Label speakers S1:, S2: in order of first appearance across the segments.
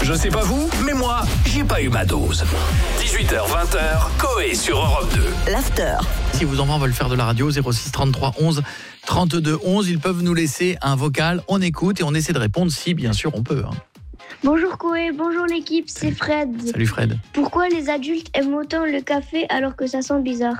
S1: Je sais pas vous, mais moi, j'ai pas eu ma dose. 18h-20h, Coé sur Europe 2.
S2: L'after.
S3: Si vos enfants veulent faire de la radio, 06 33 11 32 11, ils peuvent nous laisser un vocal, on écoute et on essaie de répondre si bien sûr on peut.
S4: Bonjour Coé, bonjour l'équipe, c'est Fred.
S3: Salut Fred.
S4: Pourquoi les adultes aiment autant le café alors que ça sent bizarre?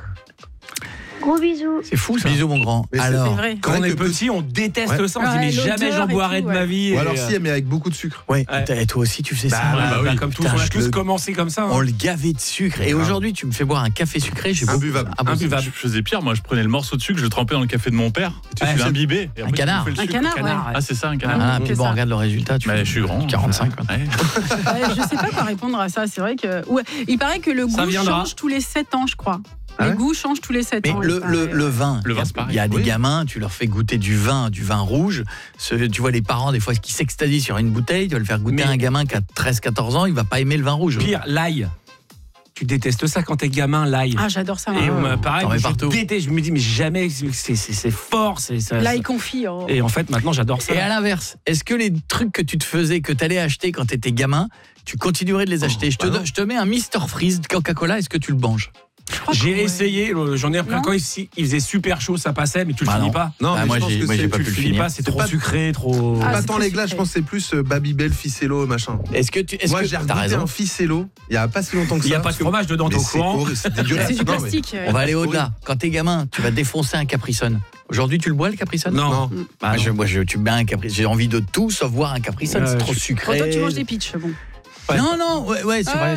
S4: Gros bisous.
S3: C'est fou ça. Bisous mon grand.
S5: Mais
S3: alors,
S6: C'est vrai.
S5: Quand on est petit, on déteste ça. On se dit,
S6: Ouais,
S5: mais jamais
S6: l'odeur
S5: j'en
S6: et
S5: boirai
S6: tout,
S5: de ma
S6: ouais.
S5: vie.
S7: Ou alors si, mais avec beaucoup de sucre.
S3: ouais,
S5: Ouais.
S3: et toi aussi tu fais ça.
S5: Comme tous,
S3: Putain,
S5: on a
S3: je
S5: tous
S3: le-
S5: commencé comme ça.
S3: On le gavait de sucre. Et aujourd'hui, tu me fais boire un café sucré, j'ai
S7: Imbuvable.
S5: Imbuvable.
S8: Je faisais pire, moi je prenais le morceau de sucre, je le trempais dans le café de mon père,
S5: Ouais,
S8: je
S5: c'est-
S8: l'imbibais. Et
S3: Un
S8: après,
S3: canard.
S8: tu me fais le
S6: Un
S8: sucre.
S6: canard, ouais.
S8: Ah c'est ça, un canard.
S3: Ah, puis
S6: c'est
S3: bon,
S6: ça.
S3: regarde le résultat. Tu
S8: Mais
S3: fais
S8: je suis grand.
S3: 45. Quoi.
S8: Ouais.
S6: Je sais pas quoi répondre à ça. C'est vrai que. Ouais, il paraît que le
S5: Ça
S6: goût
S5: viendra.
S6: change tous les 7 ans, je crois.
S7: Ah
S6: Les
S7: ouais
S6: goûts changent tous les 7
S3: Mais
S6: ans.
S3: le vin,
S8: Le vin, c'est pareil.
S3: il y a des
S7: Oui.
S3: gamins, tu leur fais goûter du vin rouge. Tu vois les parents des fois qui s'extasient sur une bouteille, tu vas le faire goûter
S5: Mais-
S3: à un gamin qui a 13-14 ans, il va pas aimer le vin rouge.
S5: Pire, l'ail. Tu détestes ça quand t'es gamin, l'ail.
S6: Ah, j'adore ça.
S5: Et
S6: moi.
S5: pareil,
S3: T'en mets
S5: je
S3: partout.
S5: déteste. Je me dis, mais jamais, c'est fort.
S6: Là, il confie. Oh.
S5: Et en fait, maintenant, j'adore ça.
S3: Et à l'inverse, est-ce que les trucs que tu te faisais, que tu allais acheter quand tu étais gamin, tu continuerais de les acheter? Je te mets un Mr Freeze de Coca-Cola, est-ce que tu le manges?
S6: Je crois que
S5: J'ai
S6: ouais.
S5: essayé, j'en ai repris
S6: Non.
S5: quand il faisait super chaud, ça passait, mais tu le
S3: Bah
S5: finis
S3: non.
S5: pas.
S7: Non,
S3: Bah,
S7: mais
S3: moi,
S7: je pense
S3: j'ai
S7: que
S3: pas
S7: c'est
S3: pu
S5: Tu
S3: le
S5: le finis
S3: finir.
S5: pas, c'est
S7: C'est
S5: trop
S7: pas-
S5: sucré, trop.
S6: Ah,
S7: pas
S6: c'est
S7: tant
S6: très
S7: les glaces, je
S6: sucré.
S7: pense que c'est plus Babybel, Ficello, machin.
S3: Est-ce que
S7: Moi, j'ai
S3: t'as
S7: regoûté
S3: raison?
S7: un Ficello il y a pas si longtemps que ça.
S5: Il n'y a pas de fromage dedans, t'es
S7: Mais
S5: au
S7: c'est
S5: courant.
S7: horrible, c'est dégueulasse.
S6: C'est du
S7: Non, mais-
S6: plastique.
S3: On va aller
S7: c'est
S3: au-delà. Quand t'es gamin, tu vas défoncer un Capri-Sun. Aujourd'hui, tu le bois le Capri-Sun?
S5: Non.
S7: Non.
S5: Bah,
S3: Moi, tu mets un Capri. J'ai envie de tout sauf boire un Capri-Sun, c'est trop sucré.
S6: Toi, tu manges des pitchs. Bon.
S5: Ouais.
S3: Non, ouais, c'est vrai.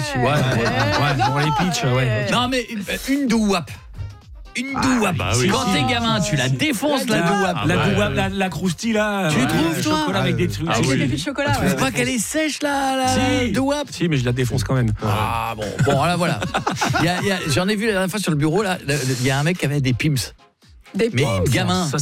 S5: Bon, les pitchs, ouais.
S3: Non, mais une douap. Une douap.
S8: bah oui.
S3: Quand t'es gamin, tu la défonces, la douap.
S5: La
S8: ouais.
S5: douap, la croustille là.
S3: Tu trouves,
S5: le
S3: toi
S5: chocolat avec des trucs.
S8: Ah
S6: Avec
S8: oui.
S6: des pépites de chocolat.
S3: Tu
S6: ouais.
S3: trouves pas qu'elle est sèche, la
S5: Si.
S3: douap?
S5: Si, mais je la défonce quand même.
S3: Ah bon, là voilà. J'en ai vu la dernière fois sur le bureau, là, il y a un mec qui avait des Pims.
S6: Des
S3: Mais
S6: Pims.
S3: gamin.